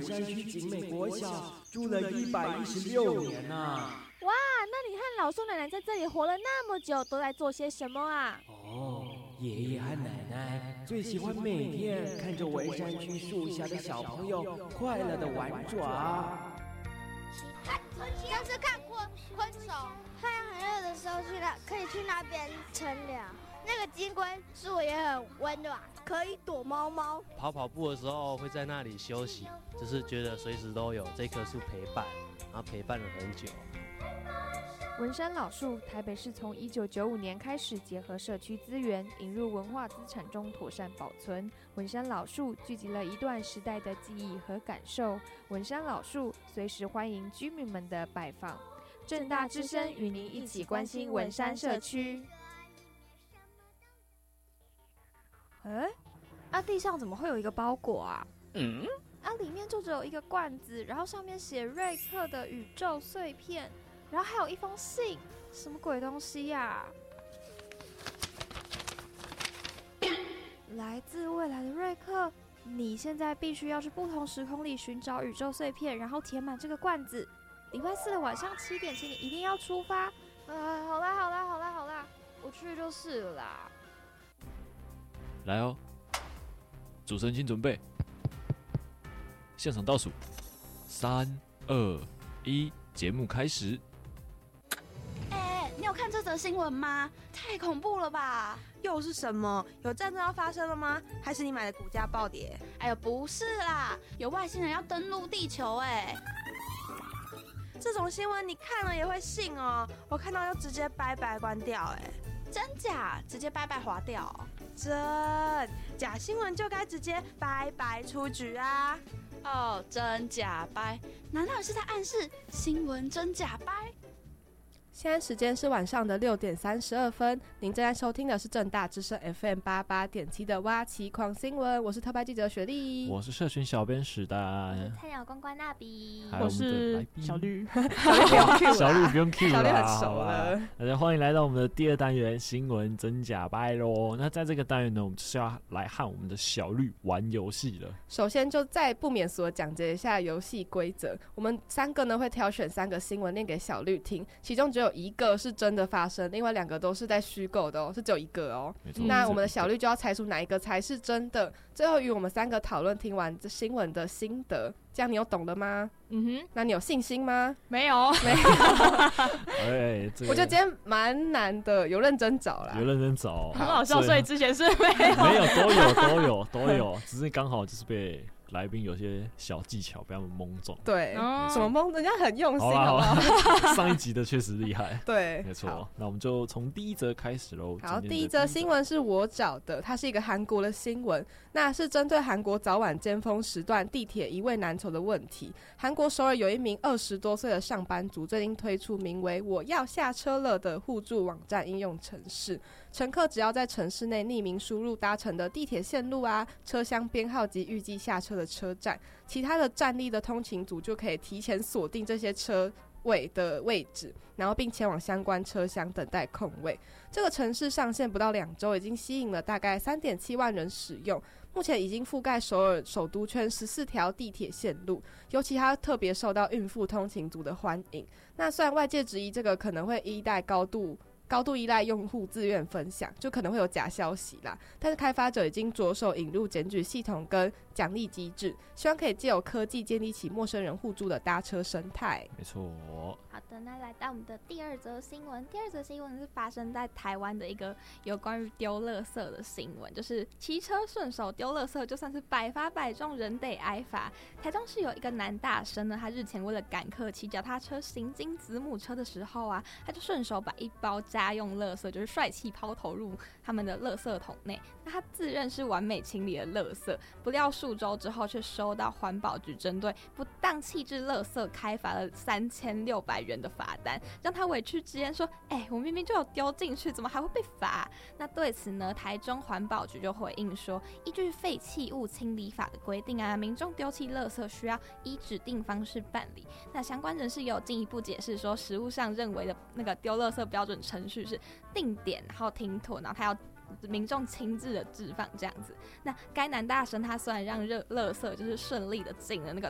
山区景美国小住了116年啊。 哇，那你和老叔奶奶在这里活了那么久，都在做些什么啊？ 爷爷和奶奶最喜欢每天看着文山区树下的小朋友快乐的玩耍。 像是看昆虫，太阳很热的时候可以去那边乘凉。那个金龟树也很温暖，可以躲猫猫。 跑步的时候会在那里休息，就是觉得随时都有这棵树陪伴，然后陪伴了很久。 文山老树，台北市从1995年开始结合社区资源，引入文化资产中妥善保存。文山老树聚集了一段时代的记忆和感受。文山老树随时欢迎居民们的拜访。政大之声与您一起关心文山社区。 地上怎么会有一个包裹啊？里面就只有一个罐子，然后上面写瑞克的宇宙碎片。然后还有一封信，什么鬼东西呀？来自未来的瑞克，你现在必须要去不同时空里寻找宇宙碎片，然后填满这个罐子。礼拜4的晚上7点，请你一定要出发。好啦，我去就是了啦。 来哦，主持人请准备，现场倒数，3、2、1，节目开始。 你有看这则新闻吗？太恐怖了吧！ 又是什么？有战争要发生了吗？还是你买的股价暴跌？ 哎呦，不是啦，有外星人要登陆地球哎！ 这种新闻你看了也会信哦？我看到就直接拜拜关掉哎！ 真假？直接拜拜划掉？ 真假新闻就该直接拜拜出局啊！ 哦，真假掰？难道是在暗示新闻真假掰？ 现在时间是晚上的6点32分，您正在收听的是政大之声 FM88.7 的挖奇狂新闻，我是特派记者雪莉， 我是社群小编史丹， 我是菜鸟公关娜比， 我是小绿， 小绿不用 Q 啦， 小绿很熟了。 大家欢迎来到我们的第2单元新闻真假掰咯。那在这个单元呢，我们就是要来和我们的小绿玩游戏了。 首先就再不免俗的讲解一下游戏规则，我们3个呢会挑选3个新闻念给小绿听，其中只有1个是真的发生，另外2个都是在虚构的哦，是只有1个哦。那我们的小绿就要猜出哪一个才是真的，最后与我们3个讨论听完这新闻的心得。这样你有懂了吗？那你有信心吗？ 没有。 我觉得今天蛮难的，有认真找啦， 有认真找， 很好笑，所以之前是没有，都有，只是刚好就是被来宾有些小技巧被他们蒙中。 对，什么蒙？人家很用心，好不好？ 上一集的确实厉害。 对， 没错。那我们就从第1则开始喽。 好，第1则新闻是我找的，它是一个韩国的新闻，那是针对韩国早晚尖峰时段地铁一位难求的问题。韩国首尔有一名20多岁的上班族，最近推出名为"我要下车了"的互助网站应用程式。乘客只要在城市内匿名输入搭乘的地铁线路啊、车厢编号及预计下车的车站，其他的站立的通勤组就可以提前锁定这些车位的位置，然后并前往相关车厢等待空位。这个程式上线不到2周，已经吸引了大概3.7万人使用，目前已经覆盖首尔首都圈14条地铁线路，尤其它特别受到孕妇通勤族的欢迎。那虽然外界质疑这个可能会高度依赖用户自愿分享，就可能会有假消息啦，但是开发者已经着手引入检举系统跟奖励机制，希望可以借由科技建立起陌生人互助的搭车生态。 没错。 好的，那来到我们的第2则新闻。第2则新闻是发生在台湾的一个有关于丢垃圾的新闻，就是骑车顺手丢垃圾，就算是百发百中，人得挨罚。台中市有一个男大生呢，他日前为了赶客骑脚踏车行经子母车的时候啊，他就顺手把一包家用垃圾就是帅气抛投入他们的垃圾桶内。那他自认是完美清理了垃圾，不料数周之后却收到环保局针对不当弃置垃圾开罚了3600元的罚单，让他委屈直言说：“我明明就有丢进去，怎么还会被罚？”那对此呢，台中环保局就回应说，依据废弃物清理法的规定啊，民众丢弃垃圾需要依指定方式办理。那相关人士也有进一步解释说，实务上认为的那个丢垃圾标准程序是定点，然后停妥，然后他要民众亲自的置放这样子。那该男大生他虽然让垃圾就是顺利的进了那个